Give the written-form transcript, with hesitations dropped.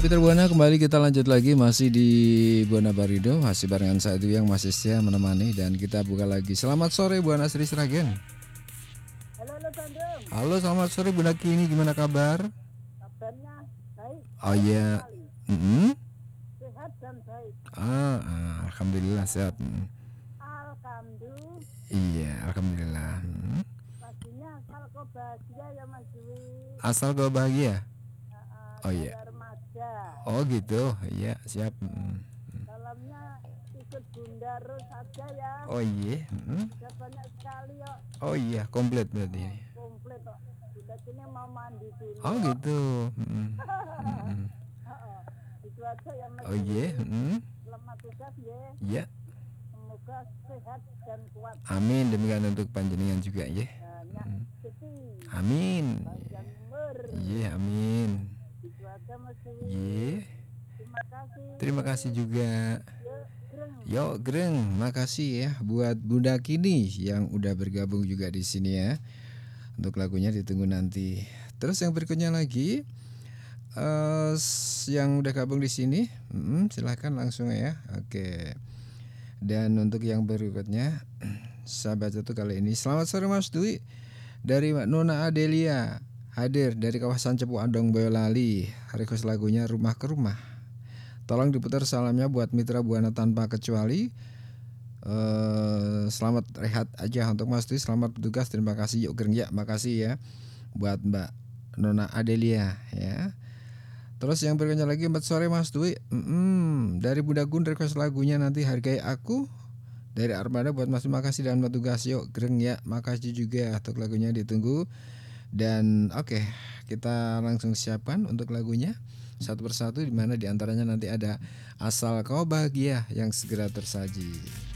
Mitra Buana, kembali kita lanjut lagi masih di Buana Barido, masih barengan saya itu yang masih setia menemani dan kita buka lagi. Selamat sore Buana Sri Sragen. Halo Sandung. Halo, selamat sore Bunda Kini, gimana kabar? Kabarnya baik. Oh iya. Sehat dan baik. Alhamdulillah sehat. Alhamdulillah. Iya, alhamdulillah. Pastinya asal kau bahagia ya Mas Dwi. Asal kau bahagia. Oh iya. Remaja. Oh gitu, iya siap. Salamnya ikut Bunda Ros saja ya. Oh iya. Sudah banyak sekali yuk. Oh iya, komplit berarti. Komplit kok. Bunda sini mau mandi dulu. Oh gitu. Itu aja ya Mas. Oh iya. Selamat tugas ya. Iya. Semoga sehat dan kuat. Amin, demikian untuk panjenengan juga ya. Amin. Iya, amin. Itu aja Mas. Iya. Terima kasih. Terima kasih juga. Yo, Greng, makasih ya buat Bunda Kini yang udah bergabung juga di sini ya. Untuk lagunya ditunggu nanti. Terus yang berikutnya lagi yang udah gabung di sini, silahkan langsung ya. Oke. Dan untuk yang berikutnya, saya baca tuh kali ini. Selamat sore Mas Dwi, dari Nona Adelia, hadir dari kawasan Cepu Andong Boyolali. Request lagunya Rumah ke Rumah. Tolong diputar salamnya buat mitra Buana tanpa kecuali. Selamat rehat aja untuk Mas Dwi. Selamat bertugas, terima kasih. Yuk Greng ya, makasih ya buat Mbak Nona Adelia ya. Terus yang berikutnya lagi, 4 sore Mas Dwi, dari Bunda Gun request lagunya nanti Hargai Aku dari Armada buat Mas Dwi, makasih dan bertugas. Yuk Greng ya, makasih juga untuk lagunya ditunggu. Dan oke, kita langsung siapkan untuk lagunya satu persatu, dimana diantaranya nanti ada Asal Kau Bahagia yang segera tersaji.